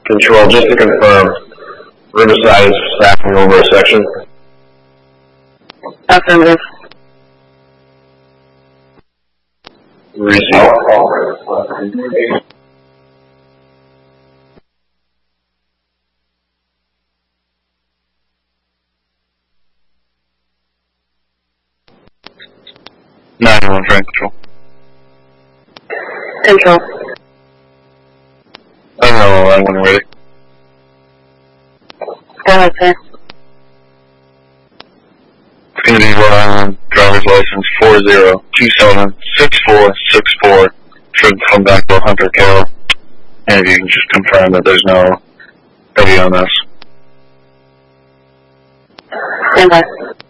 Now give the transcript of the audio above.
Control, just to confirm, Riverside is staffing over a section? Affirmative. Receive. Nine-one, Frank Control. Control. I'm when ready. Go ahead, sir. It's going to be Rhode Island driver's license 40276464. Should come back to Hunter Carroll. And if you can just confirm that there's no heavy on this. Stand by.